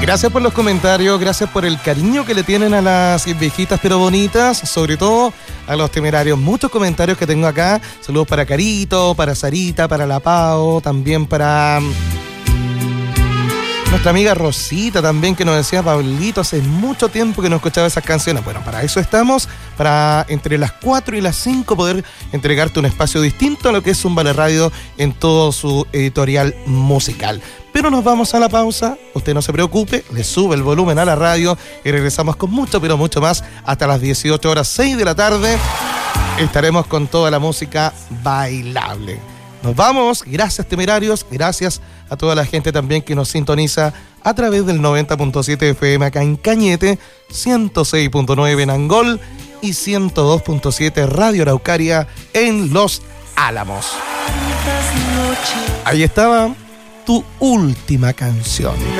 Gracias por los comentarios, gracias por el cariño que le tienen a las viejitas pero bonitas, sobre todo a los Temerarios. Muchos comentarios que tengo acá. Saludos para Carito, para Sarita, para La Pao, también para nuestra amiga Rosita también, que nos decía: Pablito, hace mucho tiempo que no escuchaba esas canciones. Bueno, para eso estamos, para entre las 4 y las 5 poder entregarte un espacio distinto a lo que es Zumba la Radio en todo su editorial musical. Pero nos vamos a la pausa, usted no se preocupe, le sube el volumen a la radio y regresamos con mucho, pero mucho más hasta las 18:06 de la tarde. Estaremos con toda la música bailable. Nos vamos, gracias Temerarios, gracias a toda la gente también que nos sintoniza a través del 90.7 FM acá en Cañete, 106.9 en Angol y 102.7 Radio Araucaria en Los Álamos. Ahí estaba tu última canción.